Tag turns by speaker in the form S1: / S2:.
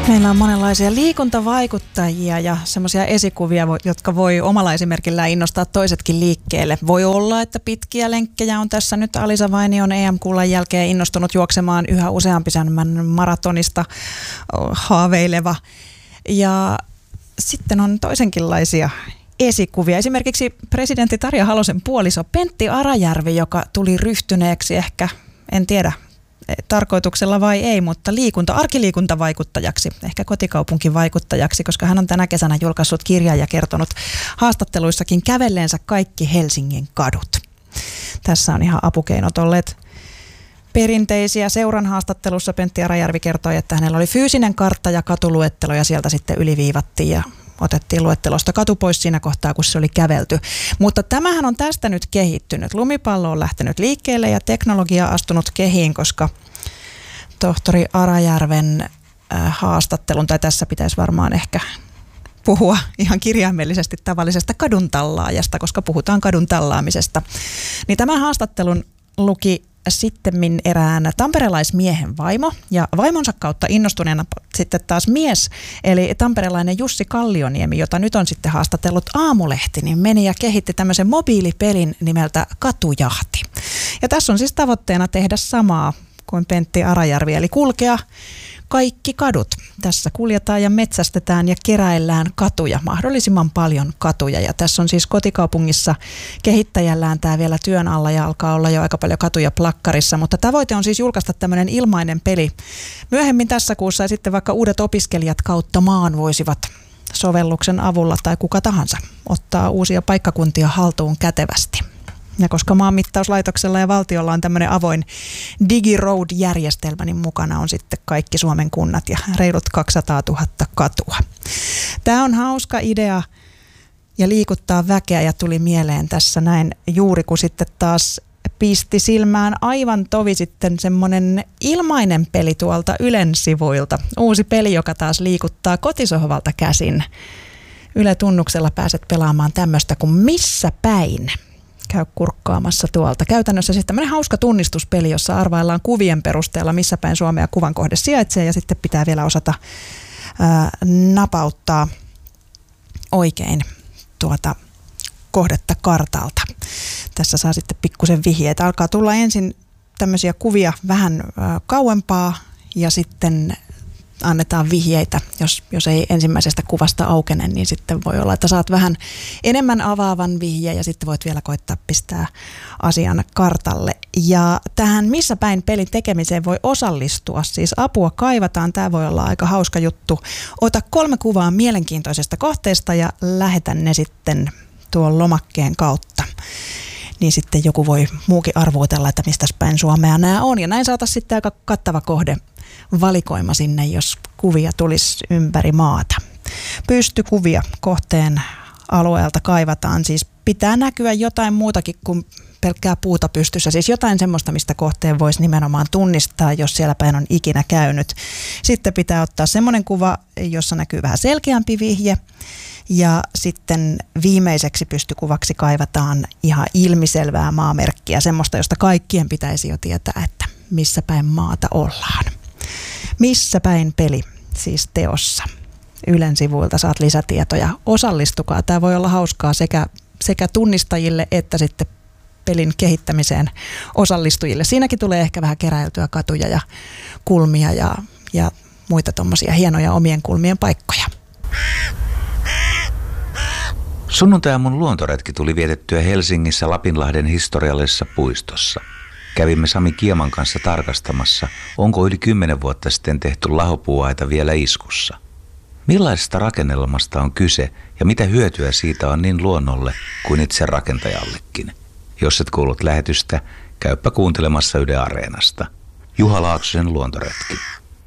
S1: Meillä on monenlaisia liikuntavaikuttajia ja semmoisia esikuvia, jotka voi omalla esimerkillä innostaa toisetkin liikkeelle. Voi olla, että pitkiä lenkkejä on tässä nyt Alisa Vainion EM-kullan jälkeen innostunut juoksemaan yhä useampi maratonista haaveileva. Ja sitten on toisenkinlaisia esikuvia. Esimerkiksi presidentti Tarja Halosen puoliso Pentti Arajärvi, joka tuli ryhtyneeksi ehkä, en tiedä, tarkoituksella vai ei, mutta arkiliikuntavaikuttajaksi, ehkä kotikaupunkivaikuttajaksi, koska hän on tänä kesänä julkaissut kirjan ja kertonut haastatteluissakin kävelleensä kaikki Helsingin kadut. Tässä on ihan apukeinot olleet perinteisiä. Seuran haastattelussa Pentti Arajärvi kertoi, että hänellä oli fyysinen kartta ja katuluettelo ja sieltä sitten yliviivattiin ja otettiin luettelosta katu pois siinä kohtaa, kun se oli kävelty. Mutta tämähän on tästä nyt kehittynyt. Lumipallo on lähtenyt liikkeelle ja teknologia astunut kehiin, koska tohtori Arajärven haastattelun, tai tässä pitäisi varmaan ehkä puhua ihan kirjaimellisesti tavallisesta kaduntallaajasta, koska puhutaan kadun tallaamisesta. Niin tämän haastattelun luki sittemmin erään tamperelaismiehen vaimo ja vaimonsa kautta innostuneena sitten taas mies, eli tamperelainen Jussi Kallioniemi, jota nyt on sitten haastatellut Aamulehti, niin meni ja kehitti tämmöisen mobiilipelin nimeltä Katujahti. Ja tässä on siis tavoitteena tehdä samaa kuin Pentti Arajärvi, eli kulkea kaikki kadut. Tässä kuljetaan ja metsästetään ja keräillään katuja, mahdollisimman paljon katuja. Ja tässä on siis kotikaupungissa kehittäjällään tämä vielä työn alla ja alkaa olla jo aika paljon katuja plakkarissa. Mutta tavoite on siis julkaista tämmöinen ilmainen peli myöhemmin tässä kuussa ja sitten vaikka uudet opiskelijat kautta maan voisivat sovelluksen avulla tai kuka tahansa ottaa uusia paikkakuntia haltuun kätevästi. Ja koska maanmittauslaitoksella ja valtiolla on tämmöinen avoin DigiRoad-järjestelmä, niin mukana on sitten kaikki Suomen kunnat ja reilut 200 000 katua. Tämä on hauska idea ja liikuttaa väkeä ja tuli mieleen tässä näin juuri, kun sitten taas pisti silmään aivan tovi sitten semmoinen ilmainen peli tuolta Ylen sivuilta. Uusi peli, joka taas liikuttaa kotisohvalta käsin. Yle-tunnuksella pääset pelaamaan tämmöistä kuin Missä päin? Käy kurkkaamassa tuolta. Käytännössä siis tämmöinen hauska tunnistuspeli, jossa arvaillaan kuvien perusteella, missä päin Suomea kuvan kohde sijaitsee ja sitten pitää vielä osata napauttaa oikein tuota kohdetta kartalta. Tässä saa sitten pikkusen vihjeitä. Alkaa tulla ensin tämmöisiä kuvia vähän kauempaa ja sitten annetaan vihjeitä. Jos ei ensimmäisestä kuvasta aukene, niin sitten voi olla, että saat vähän enemmän avaavan vihjeen ja sitten voit vielä koittaa pistää asian kartalle. Ja tähän missä päin pelin tekemiseen voi osallistua, siis apua kaivataan. Tämä voi olla aika hauska juttu. Ota 3 kuvaa mielenkiintoisesta kohteesta ja lähetä ne sitten tuon lomakkeen kautta. Niin sitten joku voi muukin arvuutella, että mistä päin Suomea nämä on. Ja näin saataisiin sitten aika kattava kohde valikoima sinne, jos kuvia tulisi ympäri maata. Pystykuvia kohteen alueelta kaivataan, siis pitää näkyä jotain muutakin kuin pelkkää puuta pystyssä, siis jotain semmoista, mistä kohteen voisi nimenomaan tunnistaa, jos siellä päin on ikinä käynyt. Sitten pitää ottaa semmoinen kuva, jossa näkyy vähän selkeämpi vihje. Ja sitten viimeiseksi pystykuvaksi kaivataan ihan ilmiselvää maamerkkiä, semmoista, josta kaikkien pitäisi jo tietää, että missä päin maata ollaan. Missä päin peli siis teossa. Ylen sivuilta saat lisätietoja. Osallistukaa. Tämä voi olla hauskaa sekä tunnistajille että sitten pelin kehittämiseen osallistujille. Siinäkin tulee ehkä vähän keräiltyä katuja ja kulmia ja muita tommosia hienoja omien kulmien paikkoja.
S2: Sunnuntai-aamun luontoretki tuli vietettyä Helsingissä Lapinlahden historiallisessa puistossa. Kävimme Sami Kieman kanssa tarkastamassa, onko yli 10 vuotta sitten tehty lahopuuaita vielä iskussa. Millaisesta rakennelmasta on kyse ja mitä hyötyä siitä on niin luonnolle kuin itse rakentajallekin? Jos et kuullut lähetystä, käyppä kuuntelemassa Yle Areenasta. Juha Laaksosen luontoretki.